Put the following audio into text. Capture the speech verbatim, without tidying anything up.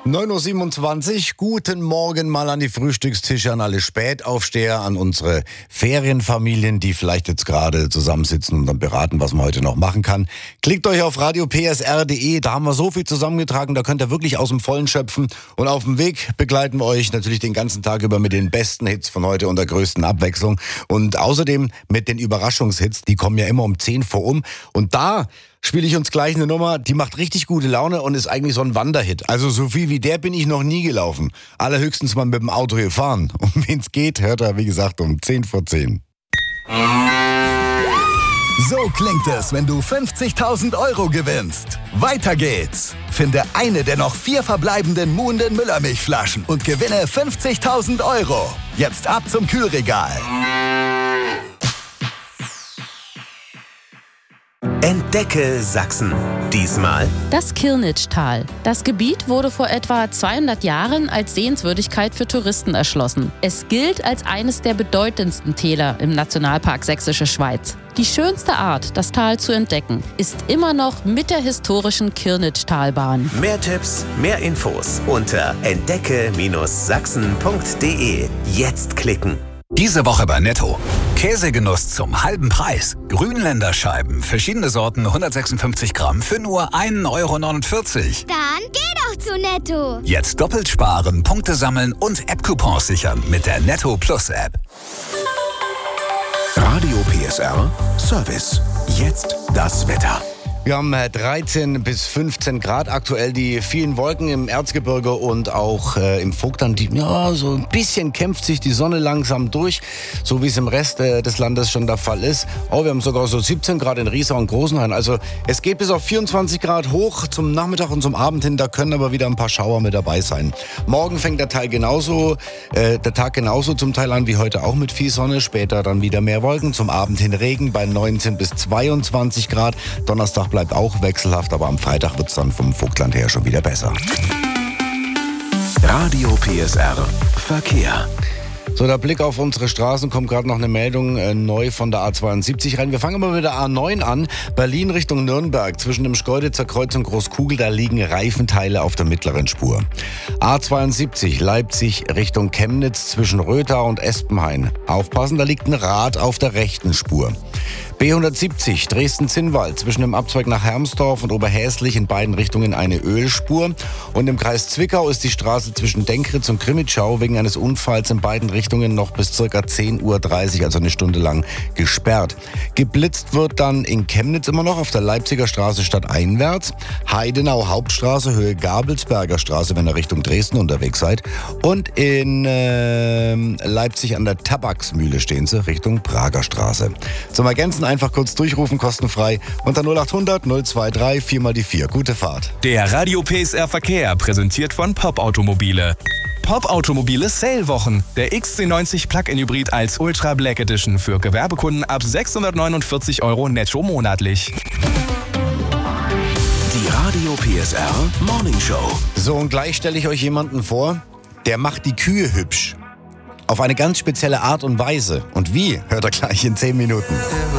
neun Uhr siebenundzwanzig, guten Morgen mal an die Frühstückstische, an alle Spätaufsteher, an unsere Ferienfamilien, die vielleicht jetzt gerade zusammensitzen und dann beraten, was man heute noch machen kann. Klickt euch auf radio p s r punkt d e, da haben wir so viel zusammengetragen, da könnt ihr wirklich aus dem Vollen schöpfen. Und auf dem Weg begleiten wir euch natürlich den ganzen Tag über mit den besten Hits von heute und der größten Abwechslung. Und außerdem mit den Überraschungshits, die kommen ja immer um zehn vor um. Und da spiele ich uns gleich eine Nummer, die macht richtig gute Laune und ist eigentlich so ein Wanderhit. Also so viel wie der bin ich noch nie gelaufen. Allerhöchstens mal mit dem Auto gefahren. Um wen es geht, hört er, wie gesagt, um zehn vor zehn. So klingt es, wenn du fünfzigtausend Euro gewinnst. Weiter geht's. Finde eine der noch vier verbleibenden Muhnden Müllermilchflaschen und gewinne fünfzigtausend Euro. Jetzt ab zum Kühlregal. Entdecke Sachsen. Diesmal das Kirnitschtal. Das Gebiet wurde vor etwa zweihundert Jahren als Sehenswürdigkeit für Touristen erschlossen. Es gilt als eines der bedeutendsten Täler im Nationalpark Sächsische Schweiz. Die schönste Art, das Tal zu entdecken, ist immer noch mit der historischen Kirnitschtalbahn. Mehr Tipps, mehr Infos unter entdecke Sachsen punkt d e. Jetzt klicken. Diese Woche bei Netto. Käsegenuss zum halben Preis. Grünländerscheiben, verschiedene Sorten, hundertsechsundfünfzig Gramm für nur ein Euro neunundvierzig. Dann geh doch zu Netto. Jetzt doppelt sparen, Punkte sammeln und App-Coupons sichern mit der Netto Plus App. Radio P S R Service. Jetzt das Wetter. Wir haben dreizehn bis fünfzehn Grad, aktuell die vielen Wolken im Erzgebirge und auch äh, im Vogtland. Die, ja, so ein bisschen kämpft sich die Sonne langsam durch, so wie es im Rest äh, des Landes schon der Fall ist. Oh, wir haben sogar so siebzehn Grad in Riesa und Großenhain. Also es geht bis auf vierundzwanzig Grad hoch zum Nachmittag und zum Abend hin. Da können aber wieder ein paar Schauer mit dabei sein. Morgen fängt der Teil genauso, äh, der Tag genauso zum Teil an wie heute auch mit viel Sonne. Später dann wieder mehr Wolken. Zum Abend hin Regen bei neunzehn bis zweiundzwanzig Grad. Donnerstag bleibt auch wechselhaft, aber am Freitag wird es dann vom Vogtland her schon wieder besser. Radio P S R Verkehr. So, der Blick auf unsere Straßen, kommt gerade noch eine Meldung äh, neu von der A zweiundsiebzig rein. Wir fangen aber mit der A neun an. Berlin Richtung Nürnberg. Zwischen dem Schkeuditzer Kreuz und Großkugel, da liegen Reifenteile auf der mittleren Spur. A zweiundsiebzig Leipzig Richtung Chemnitz zwischen Rötha und Espenhain. Aufpassen, da liegt ein Rad auf der rechten Spur. B hundertsiebzig Dresden-Zinnwald zwischen dem Abzweig nach Hermsdorf und Oberhäslich in beiden Richtungen eine Ölspur. Und im Kreis Zwickau ist die Straße zwischen Denkritz und Krimitschau wegen eines Unfalls in beiden Richtungen noch bis ca. zehn Uhr dreißig, also eine Stunde lang, gesperrt. Geblitzt wird dann in Chemnitz immer noch auf der Leipziger Straße stadteinwärts, Heidenau Hauptstraße Höhe Gabelsberger Straße, wenn ihr Richtung Dresden unterwegs seid. Und in äh, Leipzig an der Tabaksmühle stehen sie, Richtung Prager Straße. Zum Ergänzen einfach kurz durchrufen, kostenfrei unter null achthundert null drei vier mal die vier. Gute Fahrt. Der Radio P S R Verkehr, präsentiert von Pop Automobile. Pop Automobile Sale-Wochen. Der X C neunzig Plug-in Hybrid als Ultra Black Edition für Gewerbekunden ab sechshundertneunundvierzig Euro netto monatlich. Die Radio P S R Morning Show. So, und gleich stelle ich euch jemanden vor, der macht die Kühe hübsch. Auf eine ganz spezielle Art und Weise. Und wie, hört ihr gleich in zehn Minuten.